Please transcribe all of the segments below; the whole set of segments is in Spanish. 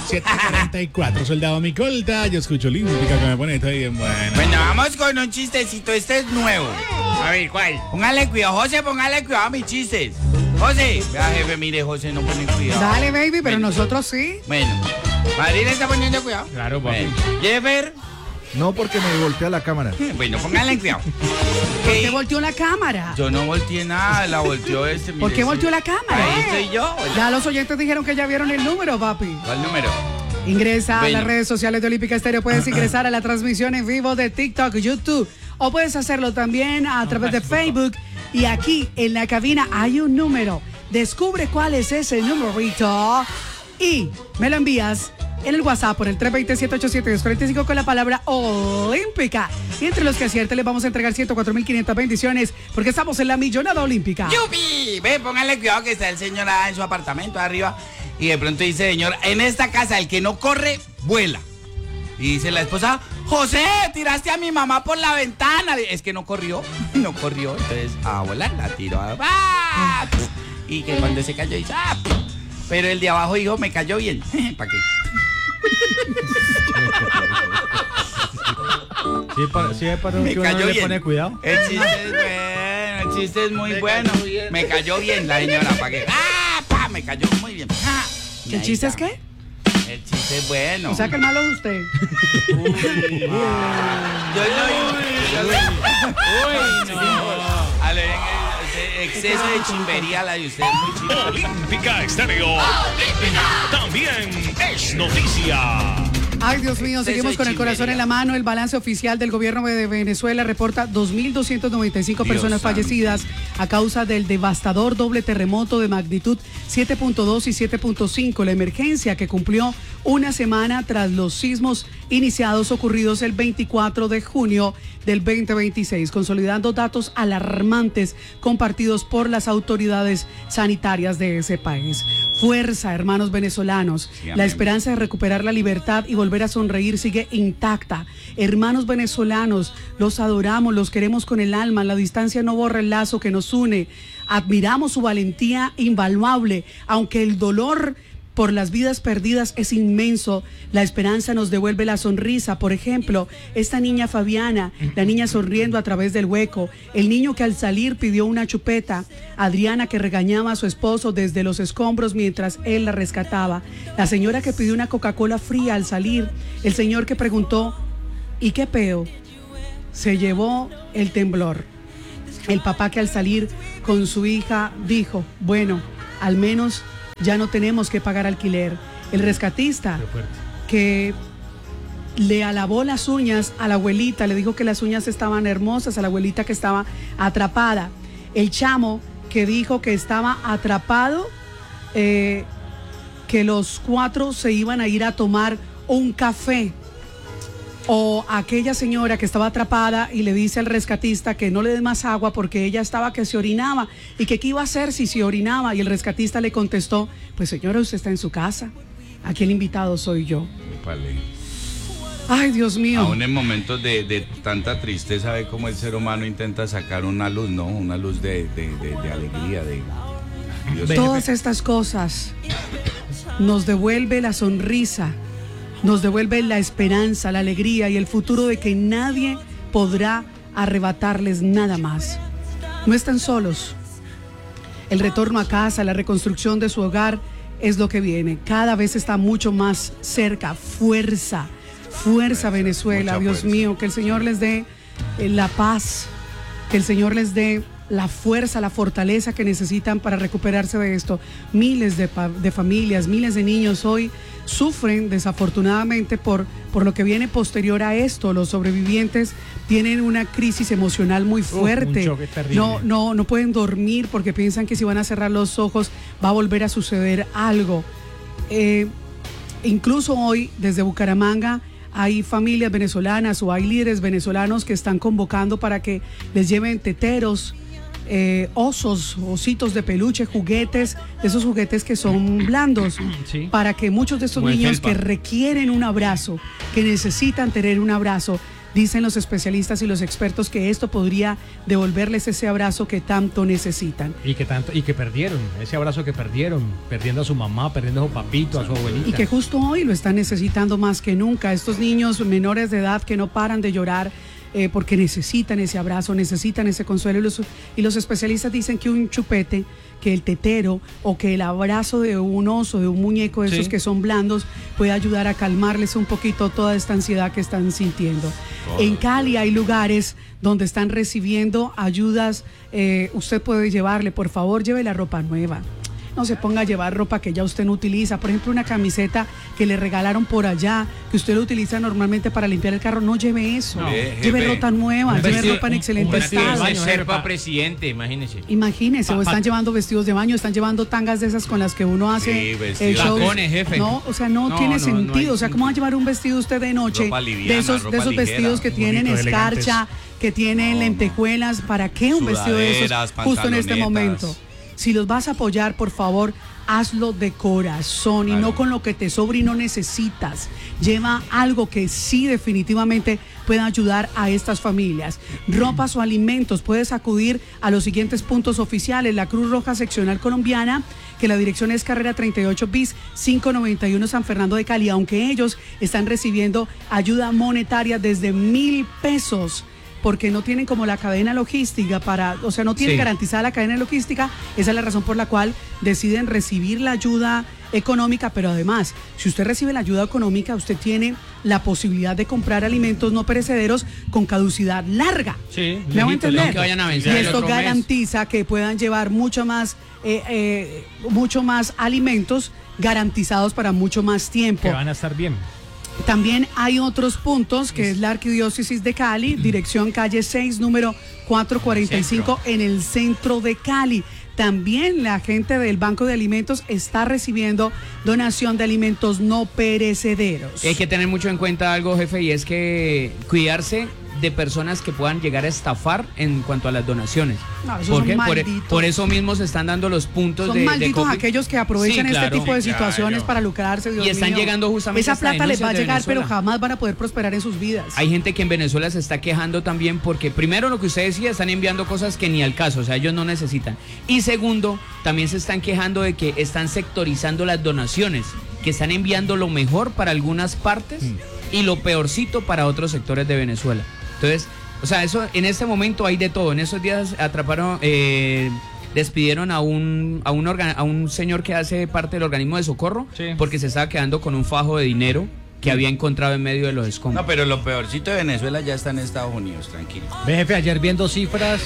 7:44, soldado Micolta, yo escucho Olímpica que me pone esto bien bueno. Bueno, vamos con un chistecito, este es nuevo. A ver, ¿cuál? Póngale cuidado, José, póngale cuidado a mis chistes. José, vea jefe, mire, José no pone cuidado. Dale, baby, pero Bueno. nosotros sí. Bueno, Madrid le está poniendo cuidado. Claro, papi. Bueno, Jeffer, No, porque me voltea la cámara. bueno, póngale cuidado. ¿Por qué volteó la cámara? Yo no volteé nada, la volteó este. ¿Por mire, qué sí. volteó la cámara? Ahí estoy yo. Ya los oyentes dijeron que ya vieron el número, papi. ¿Cuál número? Ingresa a Bueno. las redes sociales de Olímpica Estéreo. Puedes ingresar a la transmisión en vivo de TikTok, YouTube. O puedes hacerlo también a través de Facebook. Y aquí en la cabina hay un número. Descubre cuál es ese numerito y me lo envías en el WhatsApp por el 320-787-245 con la palabra Olímpica. Y entre los que acierten les vamos a entregar 104.500 bendiciones porque estamos en la millonada olímpica. ¡Yupi! Ve, póngale cuidado que está el señor en su apartamento arriba y de pronto dice, señor, en esta casa el que no corre, vuela. Y dice la esposa, José, tiraste a mi mamá por la ventana. Es que no corrió, entonces a volar la tiró. ¡Ah! Y que cuando se cayó dice, ¡ah! Pero el de abajo dijo, me cayó bien. ¿Para qué? Sí, para Me que uno cayó le bien. pone cuidado. El chiste es bueno, el chiste es muy bueno. Me cayó bien la señora, ¿para qué? ¡Ah! ¡Pa! Me cayó muy bien. ¡Ah! Y ¿El ahí chiste es está. qué? El chiste es bueno. O sea que el malo es usted. Yo exceso de chimbería la de usted es muy chimbería. Olímpica Estéreo. También es noticia. Ay, Dios mío, seguimos con el corazón en la mano. El balance oficial del gobierno de Venezuela reporta 2.295 personas fallecidas a causa del devastador doble terremoto de magnitud 7.2 y 7.5. La emergencia que cumplió una semana tras los sismos iniciados ocurridos el 24 de junio del 2026, consolidando datos alarmantes compartidos por las autoridades sanitarias de ese país. Fuerza, hermanos venezolanos. Sí, La esperanza de recuperar la libertad y volver a sonreír sigue intacta. Hermanos venezolanos, los adoramos, los queremos con el alma. La distancia no borra el lazo que nos une. Admiramos su valentía invaluable, aunque el dolor por las vidas perdidas es inmenso. La esperanza nos devuelve la sonrisa. Por ejemplo, esta niña Fabiana, la niña sonriendo a través del hueco, el niño que al salir pidió una chupeta, Adriana que regañaba a su esposo desde los escombros mientras él la rescataba, la señora que pidió una Coca-Cola fría al salir, el señor que preguntó, ¿y qué peo? Se llevó el temblor. El papá que al salir con su hija dijo, bueno, al menos ya no tenemos que pagar alquiler. El rescatista que le alabó las uñas a la abuelita, le dijo que las uñas estaban hermosas a la abuelita que estaba atrapada. El chamo que dijo que estaba atrapado, que los cuatro se iban a ir a tomar un café. O aquella señora que estaba atrapada y le dice al rescatista que no le dé más agua porque ella estaba que se orinaba y que qué iba a hacer si se orinaba, y el rescatista le contestó, pues señora, usted está en su casa, aquí el invitado soy yo. Vale. Ay, Dios mío. Aún en momentos de tanta tristeza ve cómo el ser humano intenta sacar una luz, ¿no? Una luz de alegría, de Dios. Todas estas cosas nos devuelve la sonrisa, nos devuelve la esperanza, la alegría y el futuro de que nadie podrá arrebatarles nada más. No están solos. El retorno a casa, la reconstrucción de su hogar es lo que viene. Cada vez está mucho más cerca. Fuerza, fuerza Venezuela. Mucha Dios fuerza. mío, que el Señor les dé la paz, que el Señor les dé la fuerza, la fortaleza que necesitan para recuperarse de esto. Miles de familias, miles de niños hoy sufren desafortunadamente por lo que viene posterior a esto. Los sobrevivientes tienen una crisis emocional muy fuerte. Un choque terrible. No pueden dormir porque piensan que si van a cerrar los ojos va a volver a suceder algo. Incluso hoy desde Bucaramanga hay familias venezolanas o hay líderes venezolanos que están convocando para que les lleven teteros, osos, ositos de peluche, juguetes, de esos juguetes que son blandos, Sí. para que muchos de estos Como de niños felpa. que requieren un abrazo, que necesitan tener un abrazo, Dicen los especialistas y los expertos que esto podría devolverles ese abrazo que tanto necesitan. Y que perdieron, ese abrazo que perdieron, perdiendo a su mamá, perdiendo a su papito, a su abuelita. Y que justo hoy lo están necesitando más que nunca. Estos niños menores de edad que no paran de llorar porque necesitan ese abrazo, necesitan ese consuelo. Y los especialistas dicen que un chupete, que el tetero o que el abrazo de un oso, de un muñeco de esos que son blandos, puede ayudar a calmarles un poquito toda esta ansiedad que están sintiendo. En Cali hay lugares donde están recibiendo ayudas. Usted puede llevarle, por favor, lleve la ropa nueva. No se ponga a llevar ropa que ya usted no utiliza. Por ejemplo, una camiseta que le regalaron por allá, que usted lo utiliza normalmente para limpiar el carro. No lleve eso. Lleve ropa nueva, lleve ropa en excelente estado. Ser para presidente, imagínese. Imagínese, o están llevando vestidos de baño, están llevando tangas de esas con las que uno hace shows. Tacones, jefe. No, o sea, no tiene sentido. O sea, ¿cómo va a llevar un vestido usted de noche de esos vestidos que tienen escarcha, que tienen lentejuelas? ¿Para qué un vestido de esos justo en este momento? Si los vas a apoyar, por favor, hazlo de corazón y no con lo que te sobra y no necesitas. Lleva algo que sí definitivamente pueda ayudar a estas familias. Ropas o alimentos, puedes acudir a los siguientes puntos oficiales. La Cruz Roja Seccional Colombiana, que la dirección es Carrera 38 bis 591 San Fernando de Cali, aunque ellos están recibiendo ayuda monetaria desde 1.000 pesos. Porque no tienen como la cadena logística no tienen garantizada la cadena logística. Esa es la razón por la cual deciden recibir la ayuda económica, pero además, si usted recibe la ayuda económica, usted tiene la posibilidad de comprar alimentos no perecederos con caducidad larga. Sí, ¿me voy a entender? Que vayan a vencer y esto el otro garantiza que puedan llevar mucho más alimentos garantizados para mucho más tiempo. Que van a estar bien. También hay otros puntos, que es la Arquidiócesis de Cali, dirección calle 6, número 445, en el centro de Cali. También la gente del Banco de Alimentos está recibiendo donación de alimentos no perecederos. Hay que tener mucho en cuenta algo, jefe, y es que cuidarse de personas que puedan llegar a estafar en cuanto a las donaciones. No, ¿por qué? Por eso mismo se están dando los puntos son malditos aquellos que aprovechan este tipo de situaciones para lucrarse. Dios mío. Están llegando justamente esa plata les va a llegar, pero Venezuela. jamás van a poder prosperar en sus vidas. Hay gente que en Venezuela se está quejando también porque, primero, lo que usted decía, están enviando cosas que ni al caso, o sea, ellos no necesitan. Y segundo, también se están quejando de que están sectorizando las donaciones, que están enviando lo mejor para algunas partes y lo peorcito para otros sectores de Venezuela. Entonces, o sea, eso en este momento hay de todo. En esos días atraparon, despidieron a un señor que hace parte del organismo de socorro, porque se estaba quedando con un fajo de dinero que había encontrado en medio de los escombros. No, pero lo peorcito de Venezuela ya está en Estados Unidos, tranquilo. Ve, jefe, ayer viendo cifras,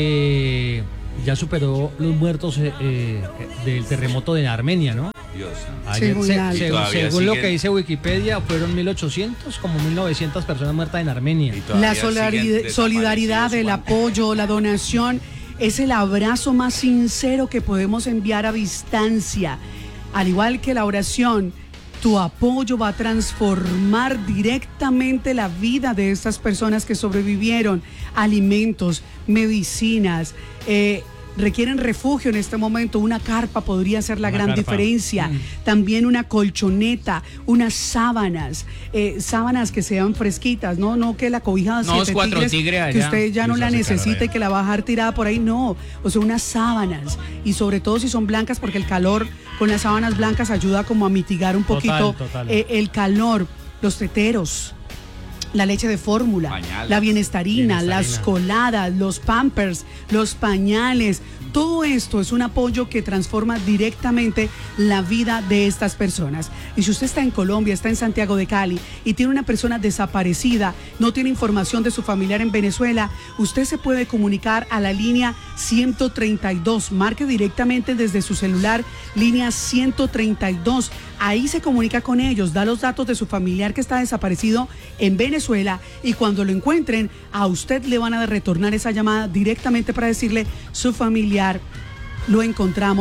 ya superó los muertos del terremoto de Armenia, ¿no? Dios. Ayer, según lo siguen, que dice Wikipedia, fueron 1.800, como 1.900 personas muertas en Armenia. La solidaridad, el apoyo, la donación es el abrazo más sincero que podemos enviar a distancia. Al igual que la oración, tu apoyo va a transformar directamente la vida de estas personas que sobrevivieron. Alimentos, medicinas, requieren refugio en este momento. Una carpa podría ser la gran diferencia. También una colchoneta, unas sábanas, sábanas que sean fresquitas, no que la cobija de 7 tigres, que usted ya no la necesita y que la va a dejar tirada por ahí, no. O sea, unas sábanas, y sobre todo si son blancas, porque el calor con las sábanas blancas ayuda como a mitigar un poquito el calor. Los teteros, la leche de fórmula, la bienestarina, las coladas, los pampers, los pañales. Todo esto es un apoyo que transforma directamente la vida de estas personas. Y si usted está en Colombia, está en Santiago de Cali y tiene una persona desaparecida, no tiene información de su familiar en Venezuela, usted se puede comunicar a la línea 132. Marque directamente desde su celular, línea 132. Ahí se comunica con ellos, da los datos de su familiar que está desaparecido en Venezuela, y cuando lo encuentren, a usted le van a retornar esa llamada directamente para decirle: su familiar lo encontramos,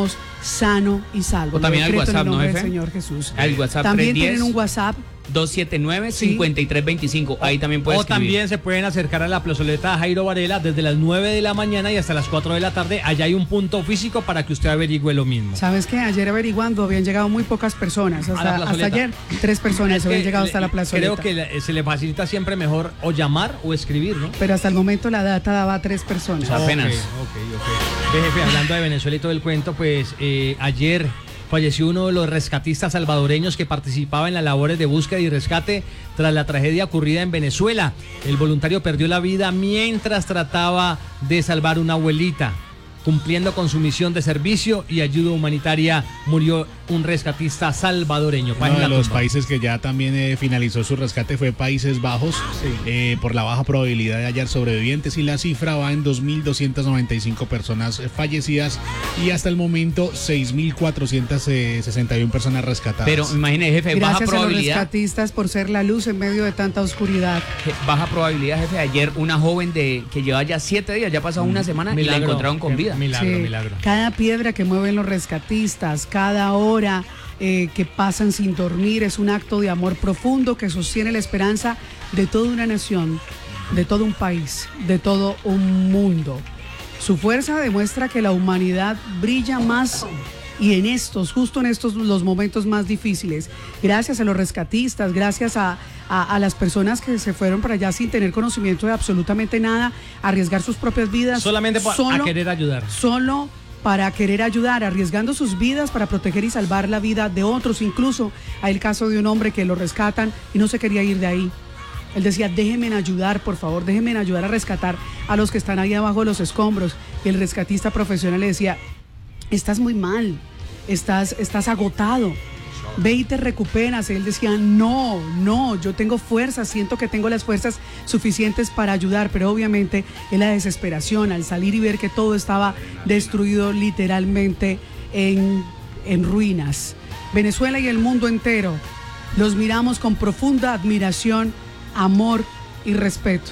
sano y salvo. O también Lo al decreto en WhatsApp, el nombre ¿no, del jefe? Señor Jesús. Al WhatsApp También 310. tienen un WhatsApp. 279-5325. Ahí también puede O escribir. también se pueden acercar a la plazoleta Jairo Varela desde las 9 de la mañana y hasta las 4 de la tarde. Allá hay un punto físico para que usted averigüe lo mismo. ¿Sabes qué? Ayer averiguando habían llegado muy pocas personas. la Hasta plazoleta. ayer 3 personas Es habían que llegado hasta la plazoleta. Creo que se le facilita siempre mejor o llamar o escribir, ¿no? Pero hasta el momento la data daba a 3 personas. Apenas. Ok. Ve, jefe, hablando de Venezuela y todo el cuento, pues ayer falleció uno de los rescatistas salvadoreños que participaba en las labores de búsqueda y rescate tras la tragedia ocurrida en Venezuela. El voluntario perdió la vida mientras trataba de salvar una abuelita. Cumpliendo con su misión de servicio y ayuda humanitaria, murió un rescatista salvadoreño. Uno Página de los tumba. países que ya también finalizó su rescate fue Países Bajos, por la baja probabilidad de hallar sobrevivientes, y la cifra va en 2.295 personas fallecidas y hasta el momento 6.461 personas rescatadas. Pero imagínese, jefe, baja Gracias a los probabilidad. rescatistas por ser la luz en medio de tanta oscuridad. Baja probabilidad, jefe. Ayer una joven que lleva ya 7 días, ya ha pasado una semana y la encontraron con vida. Milagro, Sí, milagro. Cada piedra que mueven los rescatistas, cada hora que pasan sin dormir es un acto de amor profundo que sostiene la esperanza de toda una nación, de todo un país, de todo un mundo. Su fuerza demuestra que la humanidad brilla más y justo en estos los momentos más difíciles, gracias a los rescatistas, gracias a las personas que se fueron para allá sin tener conocimiento de absolutamente nada, arriesgar sus propias vidas. Solamente a querer ayudar. Solo para querer ayudar, arriesgando sus vidas para proteger y salvar la vida de otros. Incluso hay el caso de un hombre que lo rescatan y no se quería ir de ahí. Él decía, déjenme ayudar, por favor, déjenme ayudar a rescatar a los que están ahí abajo de los escombros. Y el rescatista profesional le decía, estás muy mal, estás agotado, ve y te recuperas. Él decía, no, yo tengo fuerzas, siento que tengo las fuerzas suficientes para ayudar, pero obviamente en la desesperación, al salir y ver que todo estaba destruido literalmente en ruinas. Venezuela y el mundo entero los miramos con profunda admiración, amor y respeto.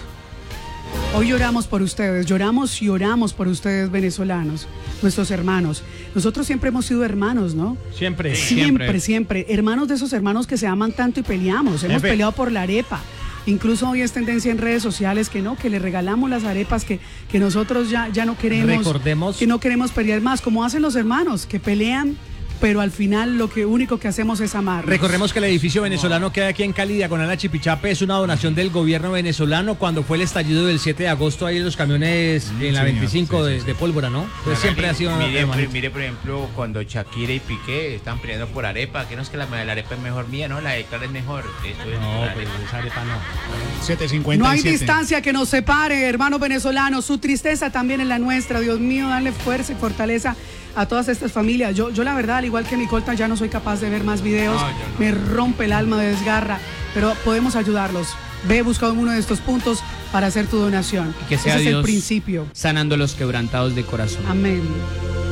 Hoy lloramos por ustedes, lloramos y oramos por ustedes, venezolanos, nuestros hermanos. Nosotros siempre hemos sido hermanos, ¿no? Siempre. Siempre. Hermanos de esos hermanos que se aman tanto y peleamos. Hemos peleado por la arepa. Incluso hoy es tendencia en redes sociales que le regalamos las arepas, que nosotros ya no queremos. Recordemos que no queremos pelear más, como hacen los hermanos, que pelean, pero al final lo único que hacemos es amar. Recordemos que el edificio venezolano que hay aquí en Cali, diagonal a Chipichape, es una donación del gobierno venezolano cuando fue el estallido del 7 de agosto ahí en los camiones en la señor, 25 sí, sí. de pólvora, ¿no? Pues siempre ha sido... Mire, por ejemplo, cuando Shakira y Piqué están peleando por arepa, que no es que la arepa es mejor mía, ¿no? La de Clara es mejor. Eso es No, la pues arepa. esa arepa no. 7:57. No hay distancia que nos separe, hermanos venezolanos. Su tristeza también es la nuestra. Dios mío, dale fuerza y fortaleza a todas estas familias. Yo la verdad, al igual que Nicolta, ya no soy capaz de ver más videos. No, yo no. Me rompe el alma, me desgarra. Pero podemos ayudarlos. Ve, busca uno de estos puntos para hacer tu donación. Que sea Ese es Dios el principio. sanando los quebrantados de corazón. Amén.